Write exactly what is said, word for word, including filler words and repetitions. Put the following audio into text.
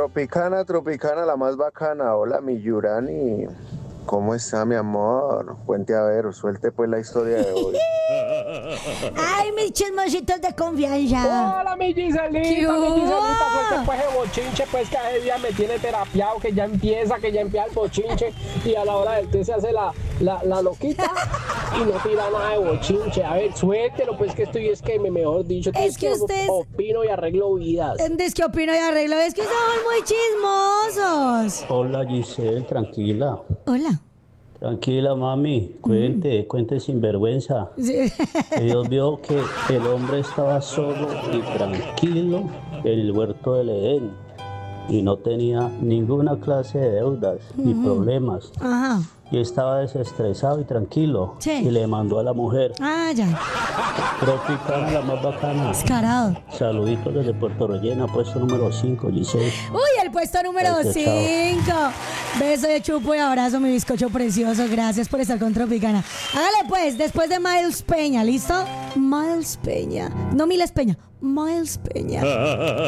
Tropicana, Tropicana, la más bacana. Hola, mi Yurani. ¿Cómo está, mi amor? Cuente a ver, suelte pues la historia de hoy. Ay, mis chismositos de confianza. Hola, mi Giselita, mi ¿Qué Giselita, hubo? suelte pues el bochinche, pues que a ese día me tiene terapiado, que ya empieza, que ya empieza el bochinche, y a la hora del té se hace la, la, la loquita, y no tira nada de bochinche. A ver, suéltelo, pues que estoy, es que me, mejor dicho, Es que ustedes- opino y arreglo vidas. Es que opino y arreglo. Es que somos muy chismosos. Hola Giselle, tranquila, Hola. tranquila mami, cuente, cuente sin vergüenza. Sí. Dios vio que el hombre estaba solo y tranquilo en el huerto del Edén y no tenía ninguna clase de deudas ni problemas Ajá. y estaba desestresado y tranquilo Sí. y le mandó a la mujer, Ah, ya. Tropicana, la más bacana. Descarado. Saluditos desde Puerto Rellena, puesto número cinco, Giselle. Uy, el puesto número Gracias, cinco. Beso de chupo y abrazo, mi bizcocho precioso. Gracias por estar con Tropicana. Hágale pues, después de Miles Peña, ¿listo? Miles Peña. No Miles Peña, Miles Peña.